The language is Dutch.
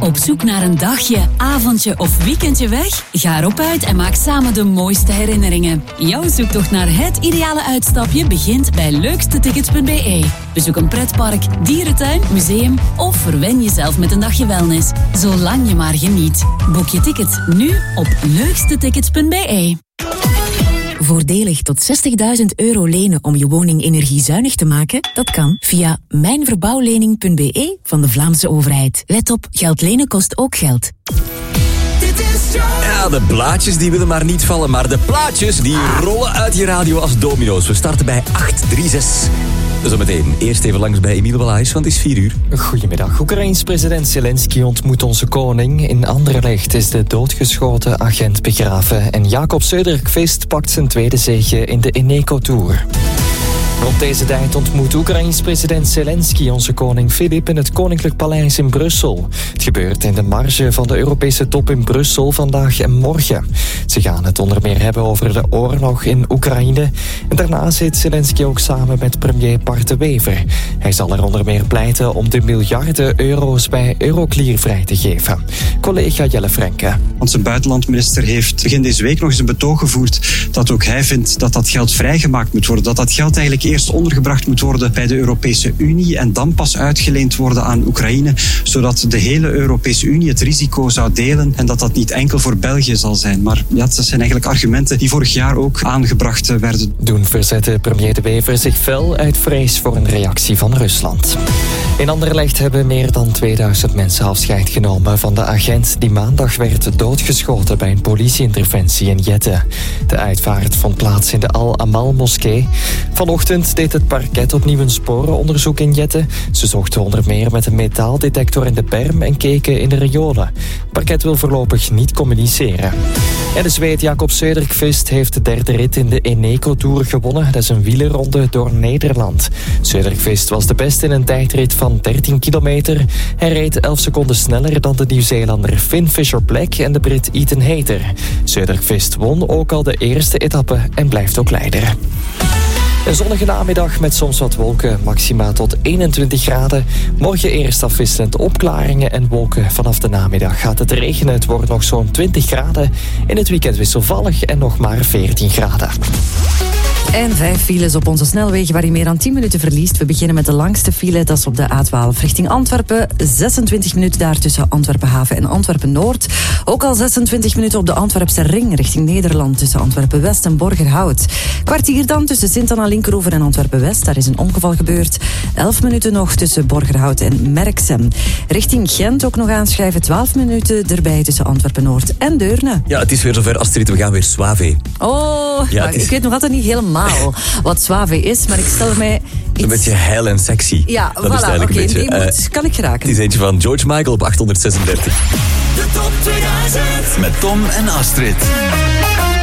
Op zoek naar een dagje, avondje of weekendje weg? Ga erop uit en maak samen de mooiste herinneringen. Jouw zoektocht naar het ideale uitstapje begint bij leukstetickets.be. Bezoek een pretpark, dierentuin, museum of verwen jezelf met een dagje wellness. Zolang je maar geniet. Boek je ticket nu op leukstetickets.be. Voordelig tot €60.000 lenen om je woning energiezuinig te maken? Dat kan via mijnverbouwlening.be van de Vlaamse overheid. Let op, geld lenen kost ook geld. Ja, de blaadjes die willen maar niet vallen, maar de plaatjes die rollen uit je radio als domino's. We starten bij 836. Zometeen eerst even langs bij Emiel Balaïs, want het is 4 uur. Goedemiddag. Oekraïens president Zelensky ontmoet onze koning. In Anderlecht is de doodgeschoten agent begraven. En Jacob Söderqvist pakt zijn tweede zege in de Eneco Tour. Rond deze tijd ontmoet Oekraïens president Zelensky onze koning Filip in het Koninklijk Paleis in Brussel. Het gebeurt in de marge van de Europese top in Brussel vandaag en morgen. Ze gaan het onder meer hebben over de oorlog in Oekraïne. En daarna zit Zelensky ook samen met premier Bart de Wever. Hij zal er onder meer pleiten om de miljarden euro's bij Euroclear vrij te geven. Collega Jelle Frenke. Onze buitenlandminister heeft begin deze week nog eens een betoog gevoerd dat ook hij vindt dat dat geld vrijgemaakt moet worden. Dat dat geld eigenlijk eerst ondergebracht moet worden bij de Europese Unie en dan pas uitgeleend worden aan Oekraïne, zodat de hele Europese Unie het risico zou delen en dat dat niet enkel voor België zal zijn. Maar ja, dat zijn eigenlijk argumenten die vorig jaar ook aangebracht werden. Toen verzette premier De Wever zich fel uit vrees voor een reactie van Rusland. In Anderlecht hebben meer dan 2000 mensen afscheid genomen van de agent die maandag werd doodgeschoten bij een politieinterventie in Jette. De uitvaart vond plaats in de Al-Amal-moskee. Vanochtend deed het parket opnieuw een sporenonderzoek in Jette. Ze zochten onder meer met een metaaldetector in de berm en keken in de riolen. Het parket wil voorlopig niet communiceren. En de Zweed Jacob Söderqvist heeft de derde rit in de Eneco Tour gewonnen. Dat is een wielerronde door Nederland. Söderqvist was de beste in een tijdrit van 13 kilometer. Hij reed 11 seconden sneller dan de Nieuw-Zeelander Finn Fisher-Black en de Brit Ethan Hayter. Söderqvist won ook al de eerste etappe en blijft ook leider. Een zonnige namiddag met soms wat wolken, maxima tot 21 graden. Morgen eerst afwisselend opklaringen en wolken. Vanaf de namiddag gaat het regenen, het wordt nog zo'n 20 graden. In het weekend wisselvallig en nog maar 14 graden. En 5 files op onze snelwegen waar je meer dan 10 minuten verliest. We beginnen met de langste file, dat is op de A12 richting Antwerpen. 26 minuten daar tussen Antwerpen-Haven en Antwerpen-Noord. Ook al 26 minuten op de Antwerpse ring richting Nederland tussen Antwerpen-West en Borgerhout. Kwartier dan tussen Sint-Anna-Linkeroever en Antwerpen-West. Daar is een ongeval gebeurd. 11 minuten nog tussen Borgerhout en Merksem. Richting Gent ook nog aanschrijven. 12 minuten erbij tussen Antwerpen-Noord en Deurne. Ja, het is weer zover, Astrid. We gaan weer Soave. Oh, ja, ik weet nog altijd niet helemaal wat Soave is, maar ik stel mij iets... Een beetje heil en sexy. Ja, dat is voilà, oké, die kan ik geraken. Het is eentje van George Michael op 836. De top 2000 met Tom en Astrid.